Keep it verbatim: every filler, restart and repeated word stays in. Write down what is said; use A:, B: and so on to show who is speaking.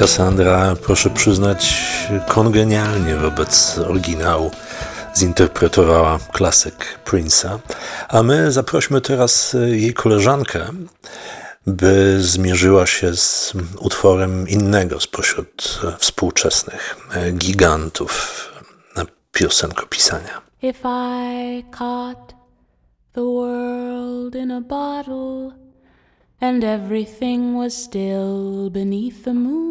A: Cassandra, proszę przyznać, kongenialnie wobec oryginału zinterpretowała klasyk Prince'a, a my zaprośmy teraz jej koleżankę, by zmierzyła się z utworem innego spośród współczesnych gigantów piosenkopisania.
B: If I caught the world in a bottle and everything was still beneath the moon,